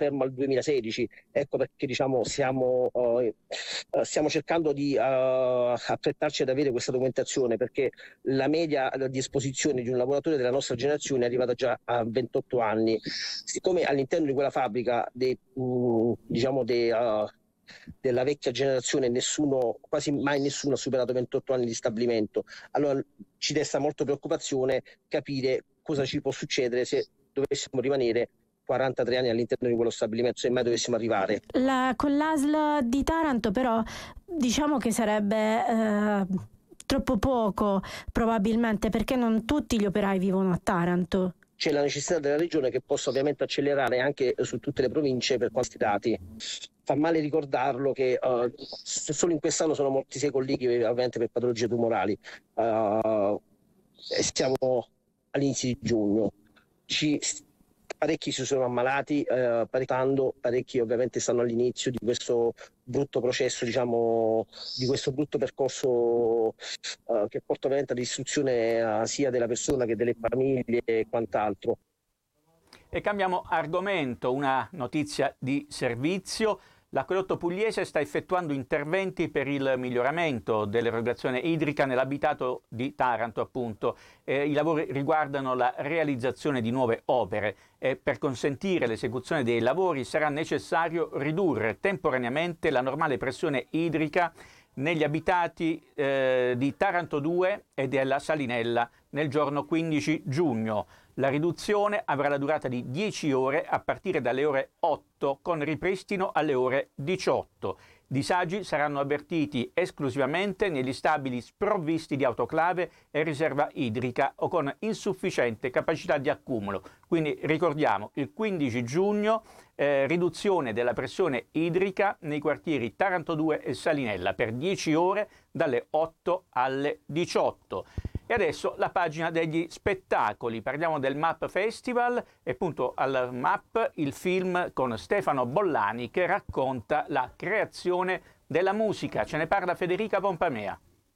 fermo al 2016. Ecco perché diciamo stiamo cercando di affrettarci ad avere questa documentazione, perché la media di esposizione di un lavoratore della nostra generazione è arrivata già a 28 anni. Siccome all'interno di quella fabbrica della vecchia generazione quasi mai nessuno ha superato 28 anni di stabilimento, allora ci desta molto preoccupazione capire cosa ci può succedere se dovessimo rimanere 43 anni all'interno di quello stabilimento, se mai dovessimo arrivare. Con l'ASL di Taranto però diciamo che sarebbe troppo poco probabilmente, perché non tutti gli operai vivono a Taranto. C'è la necessità della regione che possa ovviamente accelerare anche su tutte le province per questi dati. Fa male ricordarlo che solo in quest'anno sono morti 6 colleghi ovviamente per patologie tumorali. Siamo all'inizio di giugno. Parecchi si sono ammalati, parecchi ovviamente stanno all'inizio di questo brutto processo, diciamo, di questo brutto percorso che porta ovviamente all'istruzione sia della persona che delle famiglie e quant'altro. E cambiamo argomento, una notizia di servizio. L'Acquedotto Pugliese sta effettuando interventi per il miglioramento dell'erogazione idrica nell'abitato di Taranto, appunto. I lavori riguardano la realizzazione di nuove opere e per consentire l'esecuzione dei lavori sarà necessario ridurre temporaneamente la normale pressione idrica negli abitati di Taranto 2 e della Salinella nel giorno 15 giugno. La riduzione avrà la durata di 10 ore a partire dalle ore 8 con ripristino alle ore 18. Disagi saranno avvertiti esclusivamente negli stabili sprovvisti di autoclave e riserva idrica o con insufficiente capacità di accumulo. Quindi ricordiamo, il 15 giugno riduzione della pressione idrica nei quartieri Taranto 2 e Salinella per 10 ore dalle 8 alle 18. E adesso la pagina degli spettacoli. Parliamo del MAP Festival e appunto al MAP il film con Stefano Bollani che racconta la creazione della musica. Ce ne parla Federica Pompamea.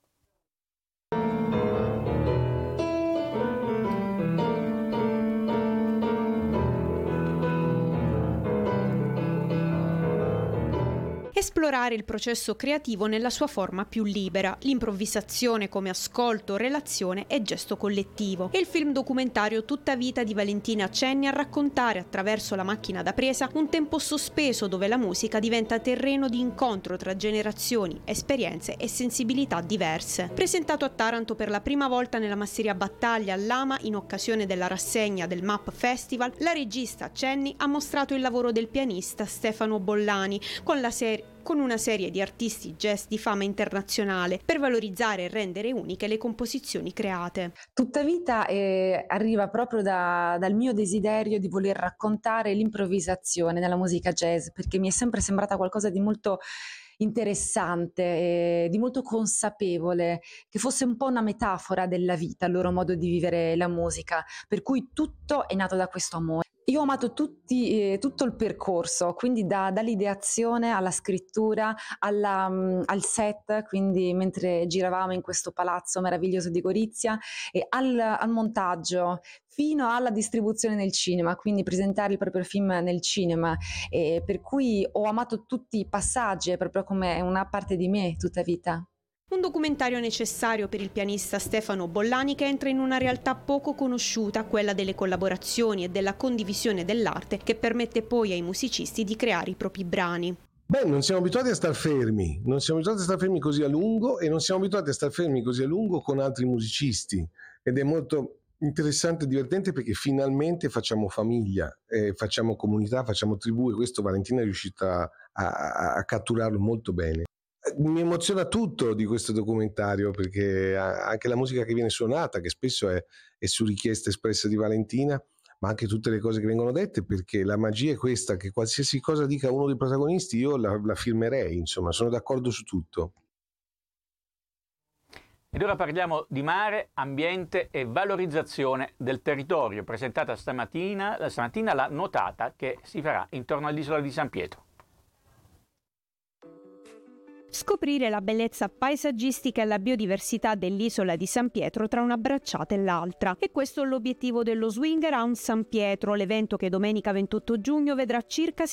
Esplorare il processo creativo nella sua forma più libera, l'improvvisazione come ascolto, relazione e gesto collettivo. È il film documentario Tutta vita di Valentina Cenni a raccontare attraverso la macchina da presa un tempo sospeso dove la musica diventa terreno di incontro tra generazioni, esperienze e sensibilità diverse. Presentato a Taranto per la prima volta nella Masseria Battaglia all'Ama in occasione della rassegna del MAP Festival, la regista Cenni ha mostrato il lavoro del pianista Stefano Bollani con una serie di artisti jazz di fama internazionale per valorizzare e rendere uniche le composizioni create. Tutta vita arriva proprio dal mio desiderio di voler raccontare l'improvvisazione nella musica jazz, perché mi è sempre sembrata qualcosa di molto interessante, di molto consapevole, che fosse un po' una metafora della vita, il loro modo di vivere la musica, per cui tutto è nato da questo amore. Io ho amato tutto il percorso, quindi dall'ideazione alla scrittura, al set, quindi mentre giravamo in questo palazzo meraviglioso di Gorizia, e al montaggio, fino alla distribuzione nel cinema, quindi presentare il proprio film nel cinema, per cui ho amato tutti i passaggi, è proprio come una parte di me, tutta vita. Un documentario necessario per il pianista Stefano Bollani che entra in una realtà poco conosciuta, quella delle collaborazioni e della condivisione dell'arte, che permette poi ai musicisti di creare i propri brani. Non siamo abituati a star fermi, non siamo abituati a star fermi così a lungo e non siamo abituati a star fermi così a lungo con altri musicisti, ed è molto interessante e divertente perché finalmente facciamo famiglia, facciamo comunità, facciamo tribù, e questo Valentina è riuscita a catturarlo molto bene. Mi emoziona tutto di questo documentario, perché anche la musica che viene suonata, che spesso è su richiesta espressa di Valentina, ma anche tutte le cose che vengono dette, perché la magia è questa, che qualsiasi cosa dica uno dei protagonisti io la firmerei, insomma, sono d'accordo su tutto. Ed ora parliamo di mare, ambiente e valorizzazione del territorio, presentata stamattina la notata che si farà intorno all'isola di San Pietro. Scoprire la bellezza paesaggistica e la biodiversità dell'isola di San Pietro tra una bracciata e l'altra. E questo è l'obiettivo dello Swing Around San Pietro, l'evento che domenica 28 giugno vedrà circa